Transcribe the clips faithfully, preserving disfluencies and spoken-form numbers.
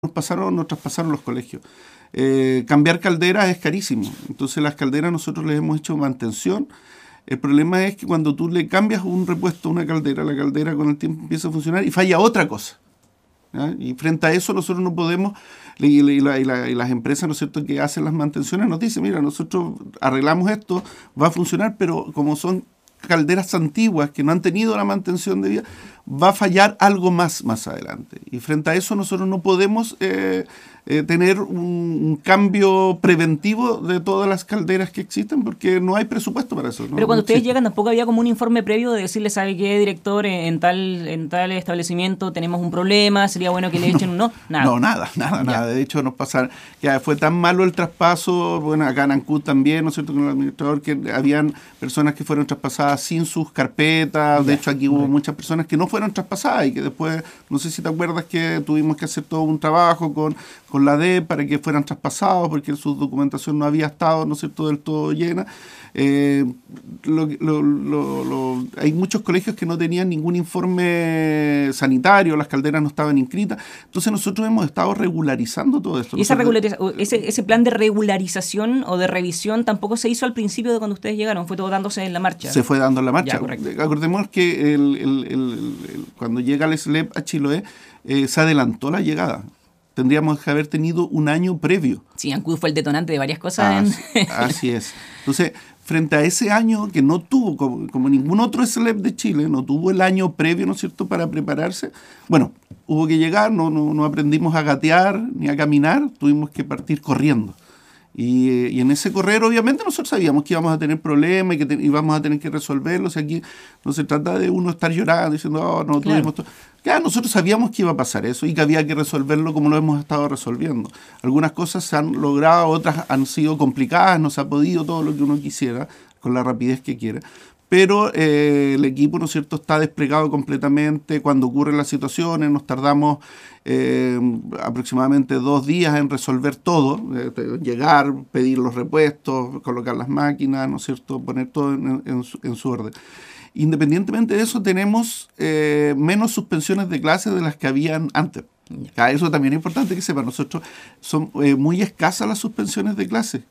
nos pasaron, nos traspasaron los colegios. Eh, cambiar calderas es carísimo. Entonces las calderas nosotros les hemos hecho mantención. El problema es que cuando tú le cambias un repuesto a una caldera, la caldera con el tiempo empieza a funcionar y falla otra cosa. ¿Ya? Y frente a eso nosotros no podemos, y, y, y, la, y, la, y las empresas, ¿no es cierto?, que hacen las mantenciones nos dicen, mira, nosotros arreglamos esto, va a funcionar, pero como son calderas antiguas que no han tenido la mantención debida, va a fallar algo más más adelante. Y frente a eso nosotros no podemos eh, eh, tener un, un cambio preventivo de todas las calderas que existen porque no hay presupuesto para eso. ¿no? Pero cuando no ustedes existe. llegan tampoco había como un informe previo de decirle, ¿sabe qué, director? En tal en tal establecimiento tenemos un problema, sería bueno que le echen un no. Nada. No, nada, nada, nada. De hecho, nos pasaron, ya fue tan malo el traspaso, bueno, acá en Ancud también, ¿no es cierto?, con el administrador, que habían personas que fueron traspasadas sin sus carpetas. De hecho, aquí hubo muchas personas que no fueron traspasadas y que después, no sé si te acuerdas que tuvimos que hacer todo un trabajo con, con la D E P para que fueran traspasados porque su documentación no había estado, ¿no es cierto?, del todo llena. Eh, lo, lo, lo, lo, hay muchos colegios que no tenían ningún informe sanitario, las calderas no estaban inscritas. Entonces nosotros hemos estado regularizando todo esto. ¿Y esa nosotros, regulariza- ese, ese plan de regularización o de revisión tampoco se hizo al principio de cuando ustedes llegaron? Fue todo dándose en la marcha. Se fue dando en la marcha. Ya, correcto. Acordemos que el, el, el, el, cuando llega el S L E P a Chiloé, eh, se adelantó la llegada. Tendríamos que haber tenido un año previo. Sí, Ancud fue el detonante de varias cosas. Así, en... así es. Entonces, frente a ese año que no tuvo, como, como ningún otro S L E P de Chile, no tuvo el año previo, ¿no es cierto?, para prepararse, bueno, hubo que llegar, no, no, no aprendimos a gatear ni a caminar, tuvimos que partir corriendo. Y, y en ese correr, obviamente, nosotros sabíamos que íbamos a tener problemas y que te, íbamos a tener que resolverlos. Aquí no se trata de uno estar llorando, diciendo, oh, no, Claro. tuvimos todo. Claro, nosotros sabíamos que iba a pasar eso y que había que resolverlo como lo hemos estado resolviendo. Algunas cosas se han logrado, otras han sido complicadas, no se ha podido todo lo que uno quisiera, con la rapidez que quiera. Pero eh, el equipo, ¿no es cierto?, está desplegado completamente. Cuando ocurren las situaciones, nos tardamos eh, aproximadamente dos días en resolver todo. Eh, llegar, pedir los repuestos, colocar las máquinas, ¿no es cierto?, poner todo en, en, su, en su orden. Independientemente de eso, tenemos eh, menos suspensiones de clases de las que habían antes. Ya, eso también es importante que sepan. Nosotros son eh, muy escasas las suspensiones de clases.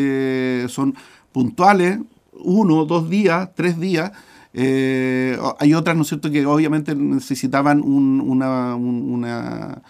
Eh, son puntuales, uno, dos días, tres días. Eh, hay otras, ¿no es cierto?, que obviamente necesitaban un, una, un, una,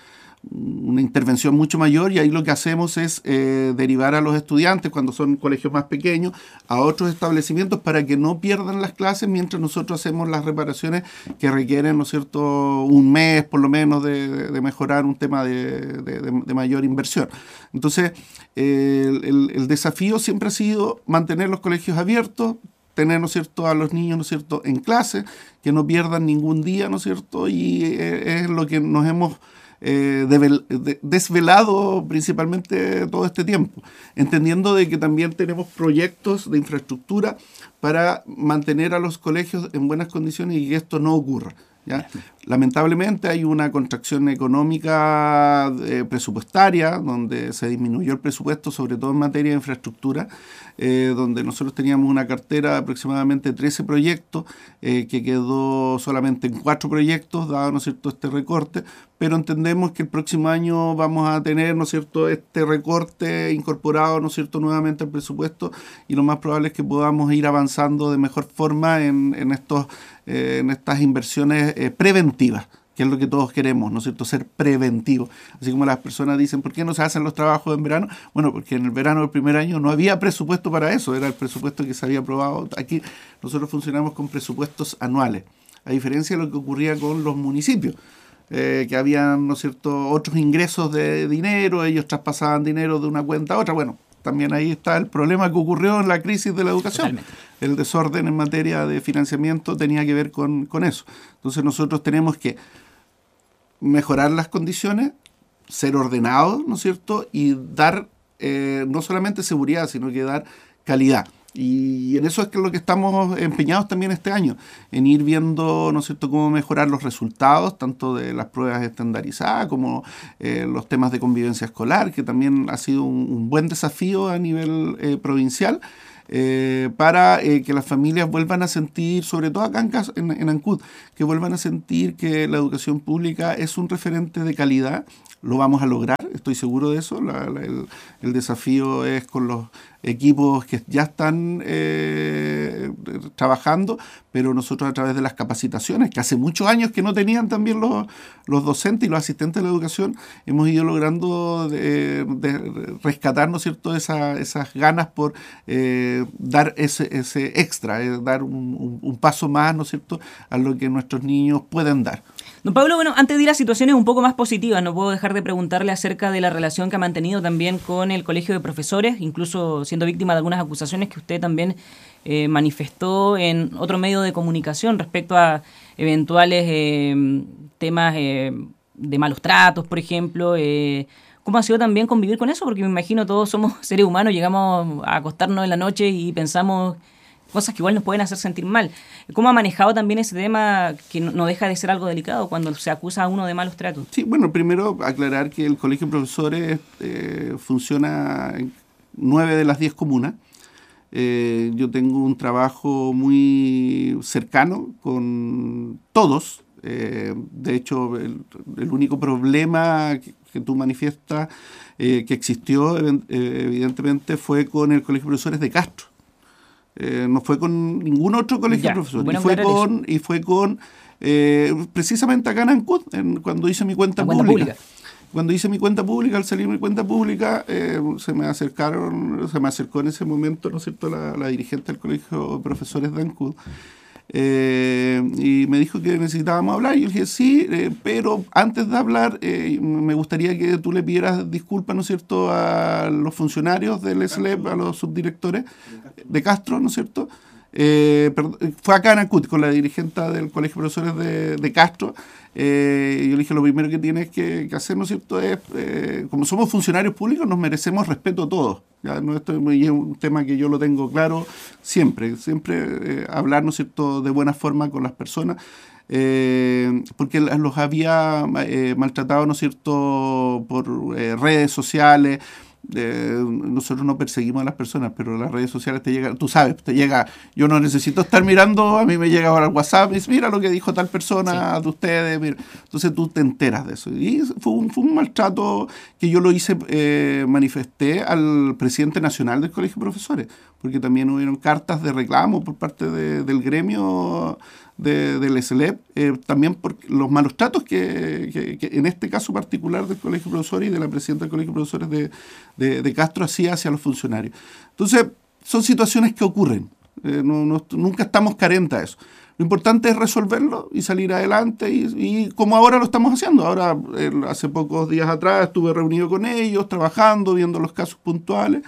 una intervención mucho mayor, y ahí lo que hacemos es eh, derivar a los estudiantes, cuando son colegios más pequeños, a otros establecimientos para que no pierdan las clases mientras nosotros hacemos las reparaciones que requieren, ¿no es cierto?, un mes por lo menos de, de mejorar un tema de, de, de, de mayor inversión. Entonces, eh, el, el, el desafío siempre ha sido mantener los colegios abiertos, tener, ¿no es cierto?, a los niños, ¿no es cierto?, en clase, que no pierdan ningún día, ¿no es cierto?, y eh, es lo que nos hemos eh, devel, de, desvelado principalmente todo este tiempo, entendiendo de que también tenemos proyectos de infraestructura para mantener a los colegios en buenas condiciones y que esto no ocurra. ¿Ya? Lamentablemente hay una contracción económica eh, presupuestaria, donde se disminuyó el presupuesto, sobre todo en materia de infraestructura, eh, donde nosotros teníamos una cartera de aproximadamente trece proyectos, eh, que quedó solamente en cuatro proyectos, dado, ¿no es cierto?, este recorte, pero entendemos que el próximo año vamos a tener, ¿no es cierto?, este recorte incorporado, ¿no es cierto?, nuevamente al presupuesto, y lo más probable es que podamos ir avanzando de mejor forma en, en, estos, eh, en estas inversiones eh, preventivas, que es lo que todos queremos, ¿no es cierto?, ser preventivos. Así como las personas dicen, ¿por qué no se hacen los trabajos en verano? Bueno, porque en el verano del primer año no había presupuesto para eso, era el presupuesto que se había aprobado. Aquí nosotros funcionamos con presupuestos anuales, a diferencia de lo que ocurría con los municipios. Eh, que habían, ¿no es cierto?, otros ingresos de dinero, ellos traspasaban dinero de una cuenta a otra. Bueno, también ahí está el problema que ocurrió en la crisis de la educación. Totalmente. El desorden en materia de financiamiento tenía que ver con, con eso. Entonces nosotros tenemos que mejorar las condiciones, ser ordenados, ¿no es cierto?, y dar eh, no solamente seguridad, sino que dar calidad. Y en eso es que lo que estamos empeñados también este año, en ir viendo, ¿no es cierto?, cómo mejorar los resultados, tanto de las pruebas estandarizadas como eh, los temas de convivencia escolar, que también ha sido un, un buen desafío a nivel eh, provincial, eh, para eh, que las familias vuelvan a sentir, sobre todo acá en, en, en Ancud, que vuelvan a sentir que la educación pública es un referente de calidad, lo vamos a lograr, estoy seguro de eso. La, la, el, el desafío es con los equipos que ya están eh, trabajando, pero nosotros a través de las capacitaciones, que hace muchos años que no tenían también los, los docentes y los asistentes de la educación, hemos ido logrando de, de rescatar, ¿no es cierto?, esa, esas ganas por eh, dar ese, ese extra, eh, dar un, un, un paso más, ¿no es cierto?, a lo que nuestros niños pueden dar. Don Pablo, bueno, antes de ir a situaciones un poco más positivas, no puedo dejar de preguntarle acerca de la relación que ha mantenido también con el Colegio de Profesores, incluso siendo víctima de algunas acusaciones que usted también eh, manifestó en otro medio de comunicación respecto a eventuales eh, temas eh, de malos tratos, por ejemplo. Eh, ¿Cómo ha sido también convivir con eso? Porque me imagino todos somos seres humanos, llegamos a acostarnos en la noche y pensamos cosas que igual nos pueden hacer sentir mal. ¿Cómo ha manejado también ese tema que no deja de ser algo delicado cuando se acusa a uno de malos tratos? Sí, bueno, primero aclarar que el Colegio de Profesores eh, funciona en nueve de las diez comunas. Eh, yo tengo un trabajo muy cercano con todos. Eh, de hecho, el, el único problema que, que tú manifiestas eh, que existió eh, evidentemente fue con el Colegio de Profesores de Castro. Eh, no fue con ningún otro colegio ya, de profesores. Bueno, y, fue con, y fue con, eh, precisamente acá en Ancud, en, cuando hice mi cuenta, cuenta pública. pública. Cuando hice mi cuenta pública, al salir mi cuenta pública, eh, se me acercaron, se me acercó en ese momento, ¿no es cierto?, la, la dirigente del Colegio de Profesores de Ancud. Eh, y me dijo que necesitábamos hablar, y yo dije sí, eh, pero antes de hablar eh, me gustaría que tú le pidieras disculpas, ¿no es cierto?, a los funcionarios del S L E P, a los subdirectores de Castro, ¿no es cierto? Eh, perdón, fue acá en Ancud con la dirigente del Colegio de Profesores de, de Castro. Eh, yo le dije, lo primero que tienes que, que hacer, ¿no es cierto?, es, eh, como somos funcionarios públicos, nos merecemos respeto todos. ¿Ya? No, esto es un tema que yo lo tengo claro siempre, siempre eh, hablar, ¿no es cierto?, de buena forma con las personas, eh, porque los había eh, maltratado, ¿no es cierto?, por eh, redes sociales. Eh, nosotros no perseguimos a las personas, pero las redes sociales te llegan, tú sabes, te llega, yo no necesito estar mirando, a mí me llega ahora el WhatsApp y dice, mira lo que dijo tal persona sí. de ustedes, mira. Entonces tú te enteras de eso. Y fue un, fue un maltrato que yo lo hice, eh, manifesté al presidente nacional del Colegio de Profesores, porque también hubieron cartas de reclamo por parte de, del gremio de, del S L E P, eh, también por los malos tratos que, que, que en este caso particular del Colegio de Profesores y de la presidenta del Colegio de Profesores de, de, de Castro hacía hacia los funcionarios. Entonces, son situaciones que ocurren, eh, no, no, nunca estamos carentes a eso. Lo importante es resolverlo y salir adelante, y, y como ahora lo estamos haciendo. Ahora, eh, hace pocos días atrás estuve reunido con ellos, trabajando, viendo los casos puntuales,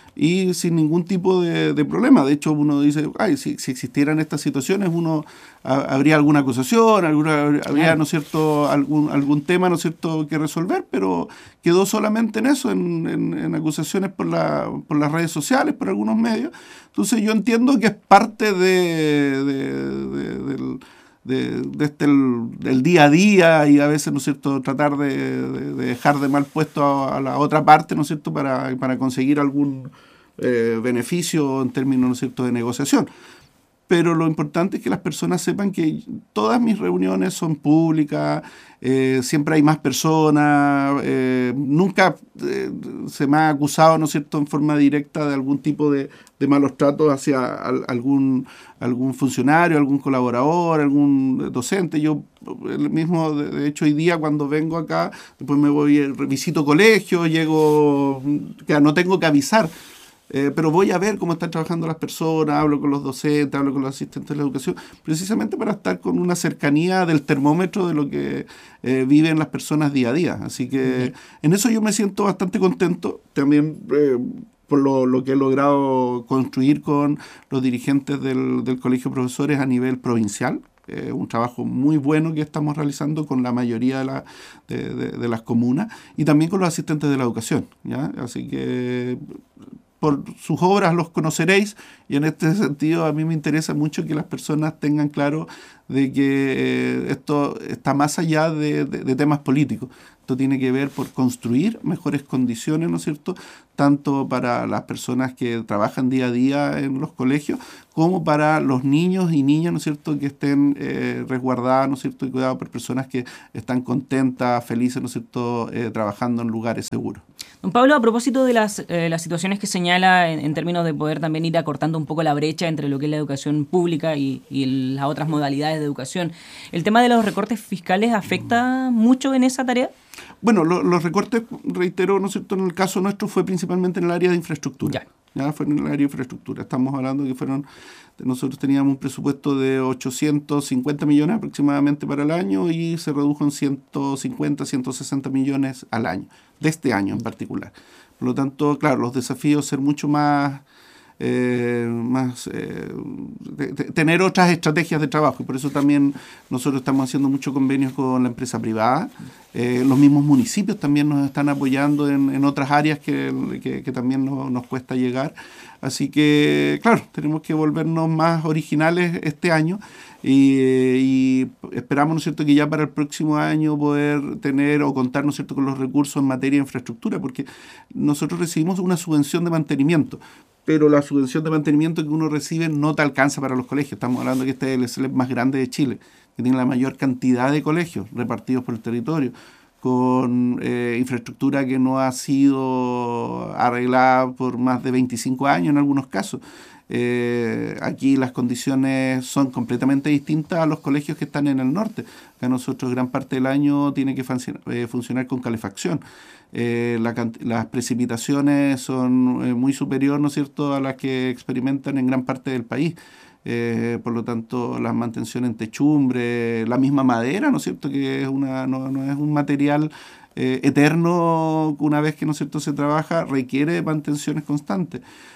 y sin ningún tipo de, de problema. De hecho, uno dice, ay, si, si existieran estas situaciones, uno a, habría alguna acusación, alguna, habría, claro. ¿no es cierto?, algún, algún tema, ¿no es cierto?, que resolver, pero quedó solamente en eso, en, en, en acusaciones por, la, por las redes sociales, por algunos medios. Entonces yo entiendo que es parte de, de, de, del... De, de este el, del día a día, y a veces, ¿no es cierto?, tratar de, de, de dejar de mal puesto a, a la otra parte, ¿no es cierto?, para, para conseguir algún eh, beneficio en términos, ¿no es cierto?, de negociación. Pero lo importante es que las personas sepan que todas mis reuniones son públicas, eh, siempre hay más personas, eh, nunca eh, se me ha acusado, ¿no es cierto?, en forma directa de algún tipo de, de malos tratos hacia al, algún, algún funcionario, algún colaborador, algún docente. Yo el mismo, de, de hecho, hoy día cuando vengo acá, después me voy, visito colegio, llego, que no tengo que avisar. Eh, pero voy a ver cómo están trabajando las personas, hablo con los docentes, hablo con los asistentes de la educación, precisamente para estar con una cercanía del termómetro de lo que eh, viven las personas día a día. Así que uh-huh. en eso yo me siento bastante contento, también eh, por lo, lo que he logrado construir con los dirigentes del, del Colegio de Profesores a nivel provincial. Eh, un trabajo muy bueno que estamos realizando con la mayoría de, la, de, de, de las comunas, y también con los asistentes de la educación, ¿ya? Así que por sus obras los conoceréis, y en este sentido a mí me interesa mucho que las personas tengan claro de que eh, esto está más allá de, de, de temas políticos. Esto Esto tiene que ver por construir mejores condiciones, ¿no es cierto?, tanto para las personas que trabajan día a día en los colegios, como para los niños y niñas, ¿no es cierto?, que estén eh, resguardadas, ¿no es cierto?, y cuidadas por personas que están contentas, felices, ¿no es cierto?, eh, trabajando en lugares seguros. Don Pablo, a propósito de las, eh, las situaciones que señala en, en términos de poder también ir acortando un poco la brecha entre lo que es la educación pública y, y las otras modalidades de educación, ¿el tema de los recortes fiscales afecta mucho en esa tarea? Bueno, lo, los recortes, reitero, ¿no es cierto?, en el caso nuestro fue principalmente en el área de infraestructura. Ya. Ya fue en el área de infraestructura. Estamos hablando que fueron, nosotros teníamos un presupuesto de ochocientos cincuenta millones aproximadamente para el año y se redujo en ciento cincuenta, ciento sesenta millones al año, de este año en particular. Por lo tanto, claro, los desafíos ser mucho más... Eh, más eh, de, de, tener otras estrategias de trabajo, y por eso también nosotros estamos haciendo muchos convenios con la empresa privada. Eh, los mismos municipios también nos están apoyando en, en otras áreas que, que, que también no, nos cuesta llegar. Así que, claro, tenemos que volvernos más originales este año y, y esperamos, ¿no es cierto?, que ya para el próximo año poder tener o contar, ¿no es cierto?, con los recursos en materia de infraestructura, porque nosotros recibimos una subvención de mantenimiento, pero la subvención de mantenimiento que uno recibe no te alcanza para los colegios. Estamos hablando que este es el S L E P más grande de Chile, que tiene la mayor cantidad de colegios repartidos por el territorio, con eh, infraestructura que no ha sido arreglada por más de veinticinco años en algunos casos. Eh, aquí las condiciones son completamente distintas a los colegios que están en el norte. Acá nosotros gran parte del año tiene que funcionar, eh, funcionar con calefacción. Eh, la, las precipitaciones son eh, muy superiores, ¿no es cierto?, a las que experimentan en gran parte del país. Eh, por lo tanto, la mantención en techumbre, la misma madera, ¿no es cierto?, que es una, no, no es un material eh, eterno, una vez que, ¿no es cierto?, se trabaja, requiere mantenciones constantes.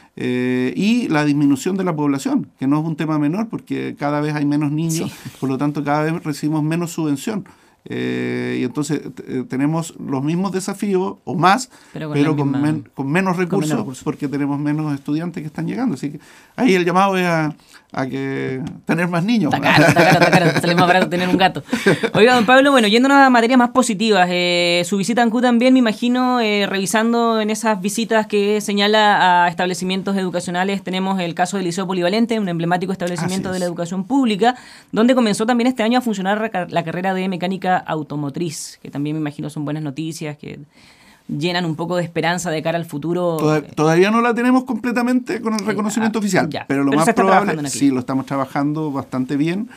Eh, y la disminución de la población, que no es un tema menor porque cada vez hay menos niños, sí. Por lo tanto cada vez recibimos menos subvención. Eh, y entonces eh, tenemos los mismos desafíos o más, pero con, pero con, misma, men, con, menos recursos, con menos recursos porque tenemos menos estudiantes que están llegando. Así que ahí el llamado es a, a que tener más niños. Está caro, está caro, está caro, sale más barato tener un gato. Oiga, don Pablo, bueno, yéndonos a materias más positivas, eh, su visita a Ancud también, me imagino, eh, revisando en esas visitas que señala a establecimientos educacionales, tenemos el caso del Liceo Polivalente, un emblemático establecimiento de la educación pública, donde comenzó también este año a funcionar la carrera de mecánica automotriz, que también me imagino son buenas noticias, que llenan un poco de esperanza de cara al futuro. Todavía, todavía no la tenemos completamente con el reconocimiento ah, oficial, ya. pero lo pero más probable, sí, lo estamos trabajando bastante bien.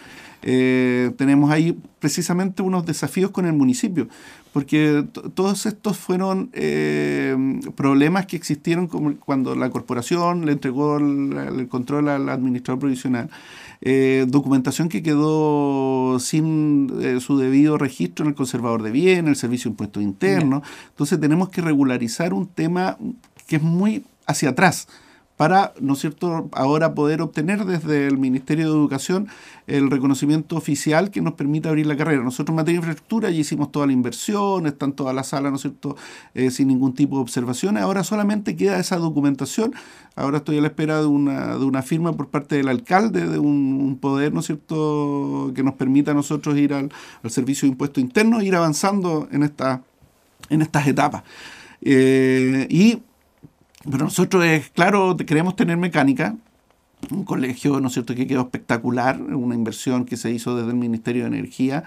Eh, tenemos ahí precisamente unos desafíos con el municipio, porque t- todos estos fueron eh, problemas que existieron como cuando la corporación le entregó el, el control al administrador provisional. Eh, documentación que quedó sin eh, su debido registro en el conservador de bienes, el servicio de impuestos internos. Yeah. Entonces tenemos que regularizar un tema que es muy hacia atrás para, ¿no es cierto?, ahora poder obtener desde el Ministerio de Educación el reconocimiento oficial que nos permita abrir la carrera. Nosotros en materia de infraestructura ya hicimos toda la inversión, están todas las salas, ¿no es cierto?, eh, sin ningún tipo de observaciones. Ahora solamente queda esa documentación. Ahora estoy a la espera de una, de una firma por parte del alcalde, de un, un poder, ¿no es cierto?, que nos permita a nosotros ir al, al Servicio de Impuestos Internos e ir avanzando en, esta, en estas etapas. Eh, y Pero nosotros, es claro, queremos tener mecánica, un colegio, ¿no es cierto?, que quedó espectacular, una inversión que se hizo desde el Ministerio de Energía.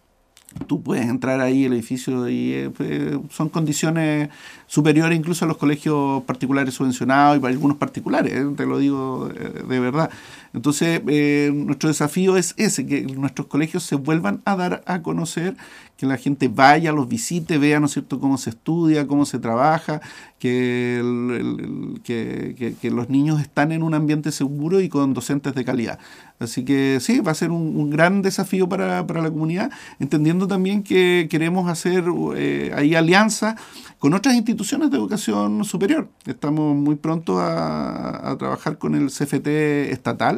Tú puedes entrar ahí, el edificio, y eh, son condiciones superiores incluso a los colegios particulares subvencionados y para algunos particulares, eh, te lo digo eh, de verdad. Entonces, eh, nuestro desafío es ese, que nuestros colegios se vuelvan a dar a conocer, que la gente vaya, los visite, vea, ¿no es cierto?, cómo se estudia, cómo se trabaja, que, el, el, que, que, que los niños están en un ambiente seguro y con docentes de calidad. Así que sí, va a ser un, un gran desafío para, para la comunidad, entendiendo también que queremos hacer eh, ahí alianzas con otras instituciones de educación superior. Estamos muy pronto a, a trabajar con el C F T estatal,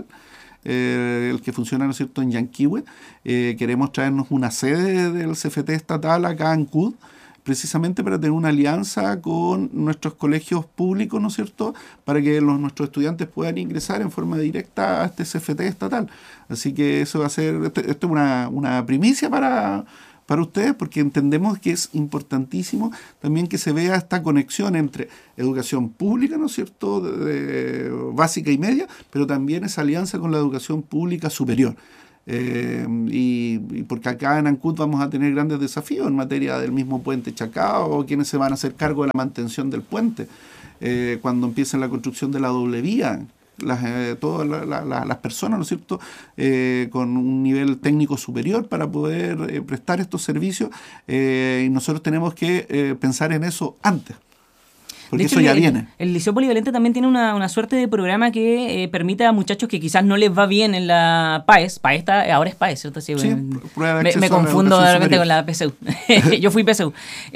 Eh, el que funciona, ¿no es cierto?, en Yanquihue. Eh, queremos traernos una sede del C F T estatal acá en Ancud, precisamente para tener una alianza con nuestros colegios públicos, ¿no es cierto?, para que los, nuestros estudiantes puedan ingresar en forma directa a este C F T estatal. Así que eso va a ser, esto, esto es una, una primicia para, para ustedes, porque entendemos que es importantísimo también que se vea esta conexión entre educación pública, ¿no es cierto?, de, de, básica y media, pero también esa alianza con la educación pública superior. Eh, y, y porque acá en Ancud vamos a tener grandes desafíos en materia del mismo puente Chacao, o quienes se van a hacer cargo de la mantención del puente, eh, cuando empiece la construcción de la doble vía. Las, eh, todas la, la, la, las personas, ¿no es cierto?, eh, con un nivel técnico superior para poder eh, prestar estos servicios, eh, y nosotros tenemos que eh, pensar en eso antes. Porque de hecho, eso ya el, viene. El Liceo Polivalente también tiene una, una suerte de programa que eh, permite a muchachos que quizás no les va bien en la PAES. PAES está, ahora es PAES, ¿cierto? Sí, sí, bueno, prueba de me, acceso me a la confundo de repente superior. con la P C U. Yo fui P C U.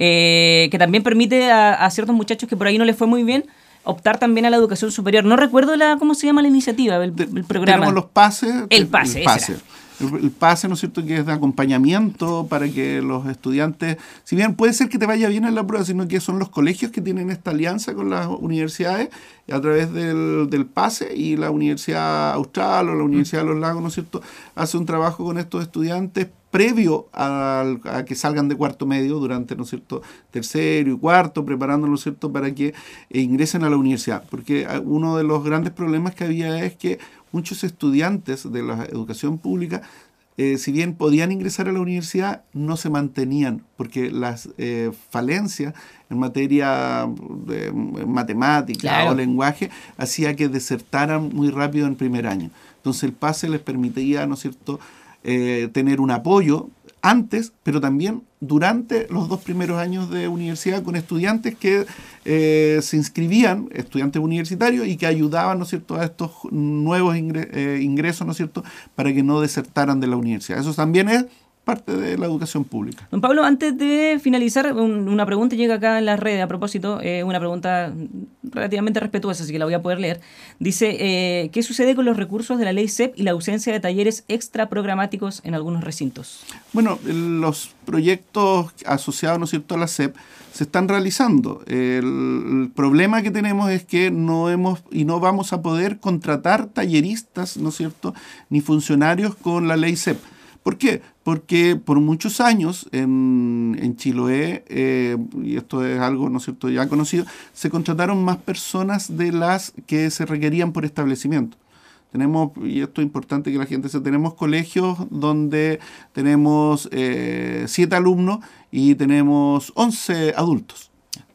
Eh, que también permite a, a ciertos muchachos que por ahí no les fue muy bien optar también a la educación superior. No recuerdo la cómo se llama la iniciativa, el, el programa. Tenemos los pases. El pase, el pase. El, el pase, ¿no es cierto?, que es de acompañamiento para que los estudiantes, si bien puede ser que te vaya bien en la prueba, sino que son los colegios que tienen esta alianza con las universidades a través del, del pase, y la Universidad Austral o la Universidad de los Lagos, ¿no es cierto?, hace un trabajo con estos estudiantes previo a, a que salgan de cuarto medio durante, ¿no es cierto?, tercero y cuarto, preparándolos, ¿no es cierto?, para que eh, ingresen a la universidad. Porque uno de los grandes problemas que había es que muchos estudiantes de la educación pública, eh, si bien podían ingresar a la universidad, no se mantenían, porque las eh, falencias en materia de matemática, claro, o lenguaje hacía que desertaran muy rápido en primer año. Entonces el pase les permitía, ¿no es cierto?, Eh, tener un apoyo antes, pero también durante los dos primeros años de universidad, con estudiantes que eh, se inscribían, estudiantes universitarios, y que ayudaban, ¿no es cierto?, a estos nuevos ingres, eh, ingresos, ¿no es cierto?, para que no desertaran de la universidad. Eso también es parte de la educación pública. Don Pablo, antes de finalizar, un, una pregunta llega acá en las redes a propósito, eh, una pregunta relativamente respetuosa, así que la voy a poder leer. Dice, eh, ¿qué sucede con los recursos de la ley C E P y la ausencia de talleres extra programáticos en algunos recintos? Bueno, los proyectos asociados, ¿no es cierto?, a la C E P se están realizando. El, el problema que tenemos es que no hemos y no vamos a poder contratar talleristas, ¿no es cierto?, ni funcionarios con la ley C E P. ¿Por qué? Porque por muchos años en, en Chiloé, eh, y esto es algo, ¿no es cierto?, ya conocido, se contrataron más personas de las que se requerían por establecimiento. Tenemos, y esto es importante que la gente sepa, tenemos colegios donde tenemos eh, siete alumnos y tenemos once adultos.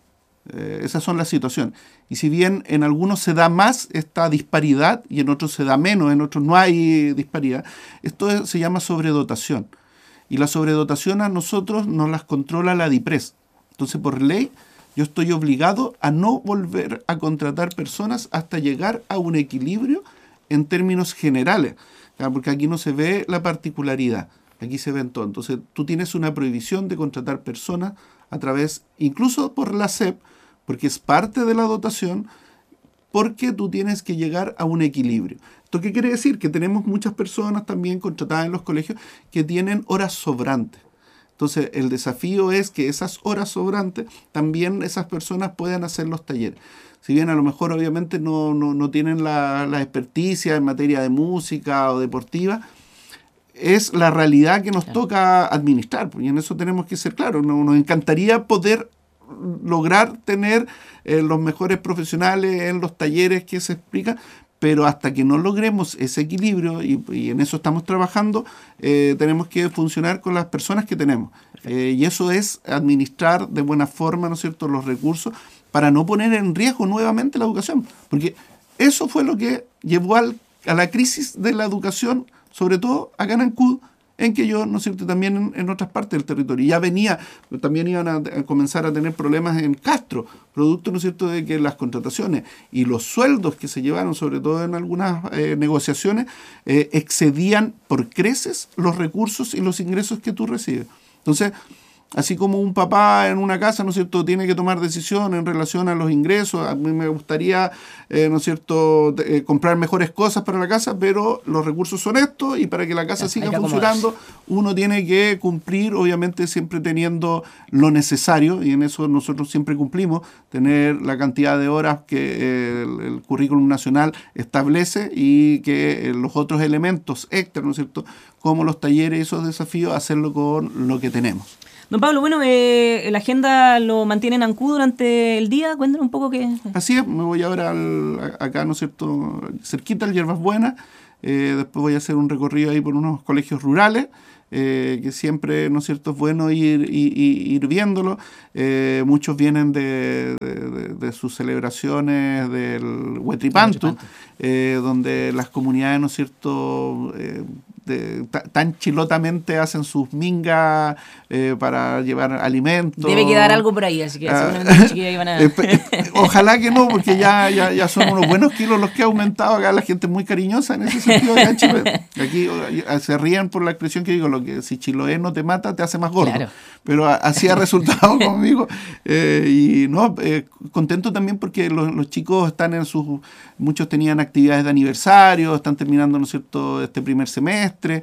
Eh, esas son las situaciones. Y si bien en algunos se da más esta disparidad y en otros se da menos, en otros no hay disparidad, esto es, se llama sobredotación. Y la sobredotación a nosotros nos las controla la DIPRES. Entonces, por ley, yo estoy obligado a no volver a contratar personas hasta llegar a un equilibrio en términos generales, ¿ya? Porque aquí no se ve la particularidad, aquí se ve en todo. Entonces, tú tienes una prohibición de contratar personas a través, incluso por la C E P, porque es parte de la dotación, porque tú tienes que llegar a un equilibrio. ¿Esto qué quiere decir? Que tenemos muchas personas también contratadas en los colegios que tienen horas sobrantes. Entonces, el desafío es que esas horas sobrantes, también esas personas puedan hacer los talleres. Si bien a lo mejor obviamente no, no, no tienen la, la experticia en materia de música o deportiva, es la realidad que nos toca administrar, y en eso tenemos que ser claros. Nos, nos encantaría poder lograr tener eh, los mejores profesionales en los talleres que se explican, pero hasta que no logremos ese equilibrio, y, y en eso estamos trabajando, eh, tenemos que funcionar con las personas que tenemos. Eh, y eso es administrar de buena forma, ¿no es cierto?, los recursos para no poner en riesgo nuevamente la educación. Porque eso fue lo que llevó al, a la crisis de la educación, sobre todo acá en Ancud, en que yo, ¿no es cierto?, también en, en otras partes del territorio. Ya venía, también iban a, a comenzar a tener problemas en Castro, producto, ¿no es cierto?, de que las contrataciones y los sueldos que se llevaron, sobre todo en algunas eh, negociaciones, eh, excedían por creces los recursos y los ingresos que tú recibes. Entonces, así como un papá en una casa, ¿no es cierto?, tiene que tomar decisiones en relación a los ingresos. A mí me gustaría, eh, ¿no es cierto?, eh, comprar mejores cosas para la casa, pero los recursos son estos, y para que la casa siga funcionando, uno tiene que cumplir, obviamente siempre teniendo lo necesario, y en eso nosotros siempre cumplimos, tener la cantidad de horas que eh, el, el currículum nacional establece, y que eh, los otros elementos extras, ¿no es cierto?, como los talleres y esos desafíos, hacerlo con lo que tenemos. Don Pablo, bueno, eh, la agenda lo mantiene en Ancud durante el día. Cuéntanos un poco qué. Así es, me voy ahora al, acá, ¿no es cierto?, cerquita al Hierbas Buenas. Eh, después voy a hacer un recorrido ahí por unos colegios rurales, eh, que siempre, ¿no es cierto?, es bueno ir, ir, ir viéndolo. Eh, muchos vienen de, de, de sus celebraciones del Huetripantu, eh, donde las comunidades, ¿no es cierto?, eh, De, tan chilotamente hacen sus mingas eh, para llevar alimentos. Debe quedar algo por ahí, así que uh, seguramente chiquillos iban a... eh, eh, ojalá que no, porque ya, ya, ya son unos buenos kilos los que ha aumentado. Acá la gente es muy cariñosa en ese sentido. Acá en Chile. Aquí se ríen por la expresión que digo, lo que si Chiloé no te mata, te hace más gordo. Claro. Pero así ha resultado conmigo. Eh, y no, eh, contento también porque los, los chicos están en sus... Muchos tenían actividades de aniversario, están terminando, ¿no es cierto?, este primer semestre.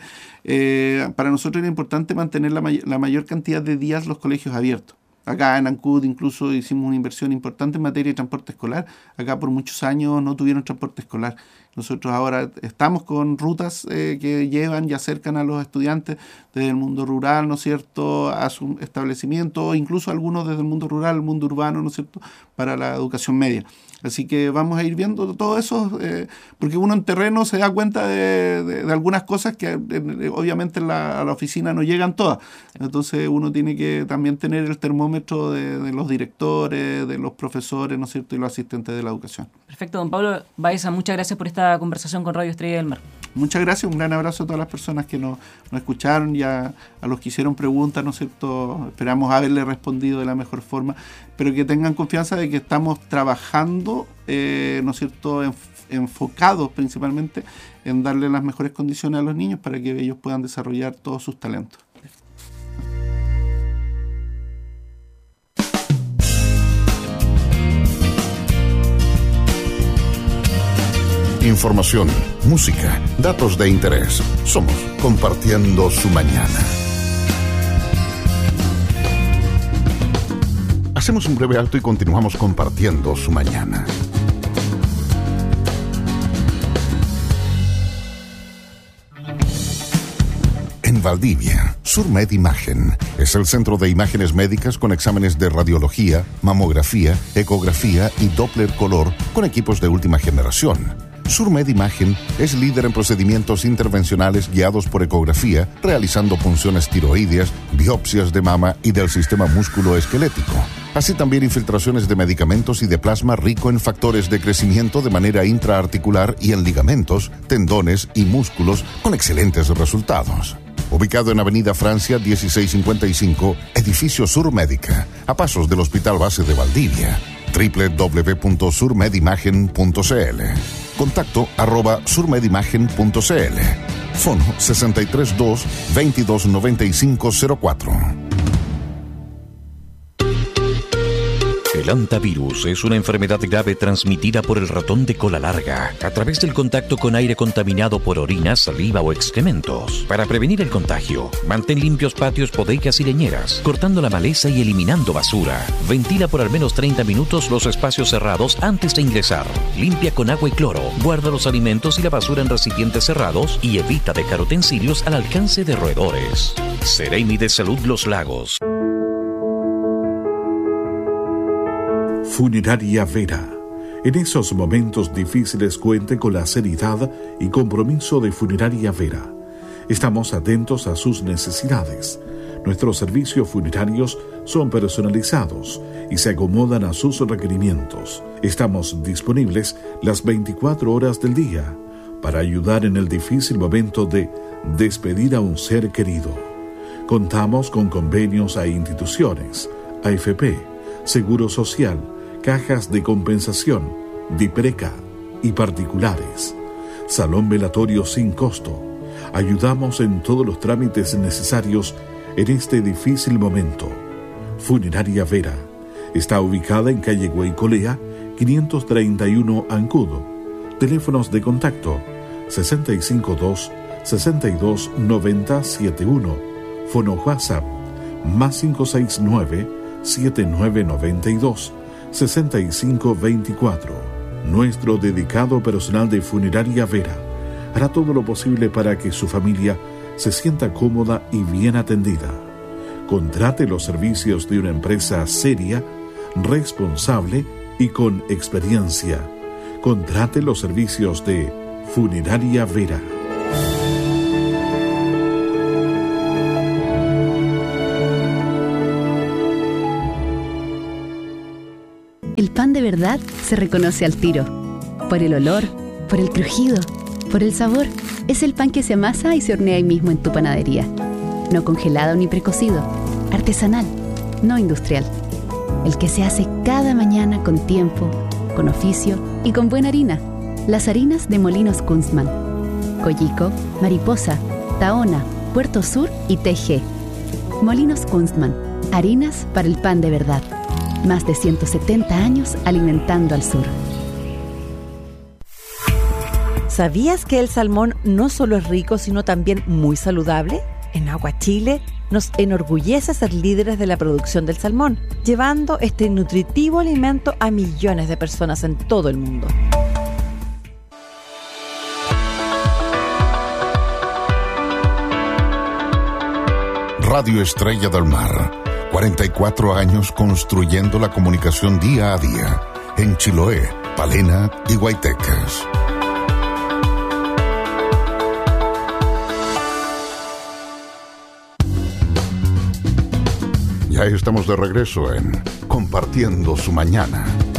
Eh, para nosotros era importante mantener la, may- la mayor cantidad de días los colegios abiertos. Acá en Ancud incluso hicimos una inversión importante en materia de transporte escolar. Acá por muchos años no tuvieron transporte escolar. Nosotros ahora estamos con rutas eh, que llevan y acercan a los estudiantes desde el mundo rural, ¿no es cierto?, a su establecimiento, o incluso algunos desde el mundo rural, el mundo urbano, ¿no es cierto?, para la educación media. Así que vamos a ir viendo todo eso, eh, porque uno en terreno se da cuenta de, de, de algunas cosas que eh, obviamente en la, a la oficina no llegan todas. Entonces uno tiene que también tener el termómetro de, de los directores, de los profesores, ¿no es cierto?, y los asistentes de la educación. Perfecto, don Pablo Baeza, muchas gracias por esta conversación con Radio Estrella del Mar. Muchas gracias, un gran abrazo a todas las personas que nos, nos escucharon y a, a los que hicieron preguntas, ¿no es cierto? Esperamos haberle respondido de la mejor forma, pero que tengan confianza de que estamos trabajando, eh, ¿no es cierto?, Enf- enfocados principalmente en darle las mejores condiciones a los niños para que ellos puedan desarrollar todos sus talentos. Información, música, datos de interés. Somos Compartiendo su Mañana. Hacemos un breve alto y continuamos compartiendo su mañana. En Valdivia, Surmed Imagen es el centro de imágenes médicas con exámenes de radiología, mamografía, ecografía y Doppler color con equipos de última generación. Surmed Imagen es líder en procedimientos intervencionales guiados por ecografía, realizando punciones tiroideas, biopsias de mama y del sistema músculo-esquelético. Así también infiltraciones de medicamentos y de plasma rico en factores de crecimiento de manera intraarticular y en ligamentos, tendones y músculos con excelentes resultados. Ubicado en Avenida Francia dieciséis cincuenta y cinco, Edificio Surmédica, a pasos del Hospital Base de Valdivia. doble u doble u doble u punto surmedimagen punto c l. Contacto arroba surmedimagen punto c l. Fono sesenta y tres dos, veintidós noventa y cinco cero cuatro. El hantavirus es una enfermedad grave transmitida por el ratón de cola larga a través del contacto con aire contaminado por orina, saliva o excrementos. Para prevenir el contagio, mantén limpios patios, bodegas y leñeras, cortando la maleza y eliminando basura. Ventila por al menos treinta minutos los espacios cerrados antes de ingresar. Limpia con agua y cloro. Guarda los alimentos y la basura en recipientes cerrados y evita dejar utensilios al alcance de roedores. Seremi de Salud Los Lagos. Funeraria Vera. En esos momentos difíciles cuente con la seriedad y compromiso de Funeraria Vera. Estamos atentos a sus necesidades. Nuestros servicios funerarios son personalizados y se acomodan a sus requerimientos. Estamos disponibles las veinticuatro horas del día para ayudar en el difícil momento de despedir a un ser querido. Contamos con convenios a instituciones, A F P, Seguro Social, cajas de compensación, DIPRECA y particulares. Salón velatorio sin costo. Ayudamos en todos los trámites necesarios en este difícil momento. Funeraria Vera. Está ubicada en calle Guaycolea, quinientos treinta y uno Ancudo. Teléfonos de contacto sesenta y cinco dos, sesenta y dos, noventa, setenta y uno. Fono WhatsApp más cinco seis nueve, siete nueve nueve dos, seis cinco dos cuatro. Nuestro dedicado personal de Funeraria Vera hará todo lo posible para que su familia se sienta cómoda y bien atendida. Contrate los servicios de una empresa seria, responsable y con experiencia. Contrate los servicios de Funeraria Vera. El pan de verdad se reconoce al tiro. Por el olor, por el crujido, por el sabor. Es el pan que se amasa y se hornea ahí mismo en tu panadería. No congelado ni precocido. Artesanal, no industrial. El que se hace cada mañana con tiempo, con oficio y con buena harina. Las harinas de Molinos Kunstmann. Coyico, Mariposa, Tahona, Puerto Sur y T G. Molinos Kunstmann. Harinas para el pan de verdad. Más de ciento setenta años alimentando al sur. ¿Sabías que el salmón no solo es rico, sino también muy saludable? En Agua Chile nos enorgullece ser líderes de la producción del salmón, llevando este nutritivo alimento a millones de personas en todo el mundo. Radio Estrella del Mar. cuarenta y cuatro años construyendo la comunicación día a día. En Chiloé, Palena y Guaytecas. Ya estamos de regreso en Compartiendo su Mañana.